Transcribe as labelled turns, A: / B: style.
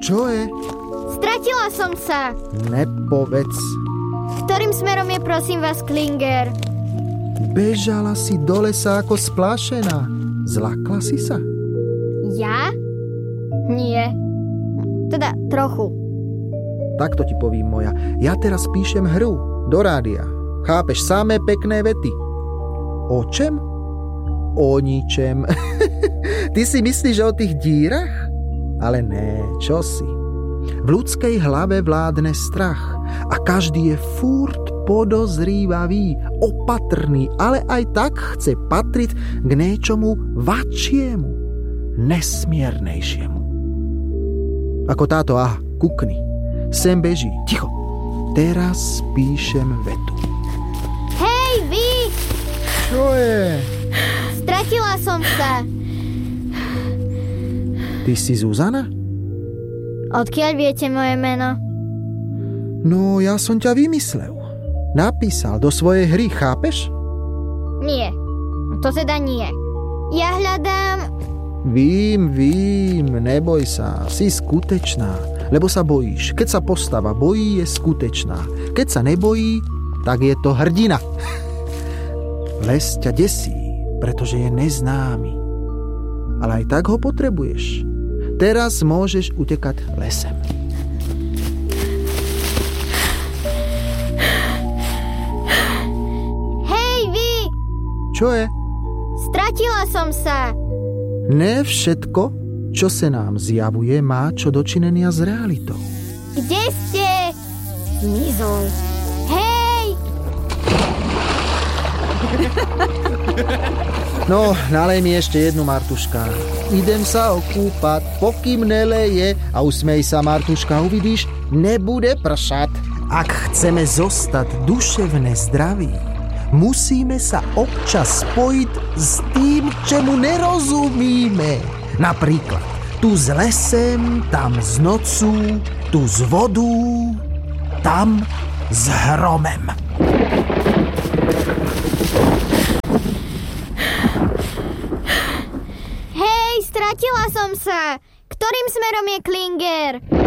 A: Čo je?
B: Stratila som sa.
A: Nepovedz.
B: Ktorým smerom je, prosím vás, Klinger?
A: Bežala si do lesa ako splášená. Zlakla si sa?
B: Ja? Nie. Teda trochu.
A: Takto ti povím, moja. Ja teraz píšem hru do rádia. Chápeš, samé pekné vety. O čem? O ničem. Ty si myslíš, že o tých dírach? Ale ne, čo si? V ľudskej hlave vládne strach a každý je furt podozrívavý, opatrný, ale aj tak chce patriť k niečomu vačiemu, nesmiernejšiemu. Ako táto, aha, kukni. Sem beží, ticho. Teraz píšem vetu.
B: Hej, vy!
A: Čo je?
B: Stratila som sa.
A: Ty si Zuzana?
B: Odkiaľ viete moje meno?
A: No, ja som ťa vymyslel. Napísal do svojej hry, chápeš?
B: Nie. To teda nie. Ja hľadám...
A: Vím, neboj sa, si skutečná, lebo sa bojíš. Keď sa postava bojí, je skutečná. Keď sa nebojí, tak je to hrdina. Les ťa desí, pretože je neznámy. Ale aj tak ho potrebuješ. Teraz môžeš utekať lesem.
B: Hej, vy!
A: Čo je?
B: Stratila som sa.
A: Ne všetko, čo sa nám zjavuje, má čo dočinenia s realitou.
B: Kde ste? Zmizol. Hej!
A: No, nalej mi ešte jednu, Martuška. Idem sa okúpať, pokým neleje a usmej sa, Martuška, uvidíš, nebude pršať. Ak chceme zostať duševne zdraví, musíme sa občas spojiť s tým, čemu nerozumíme. Napríklad, tu s lesem, tam s nocu, tu s vodou, tam s hromem.
B: Hej, stratila som sa. Ktorým smerom je Klinger?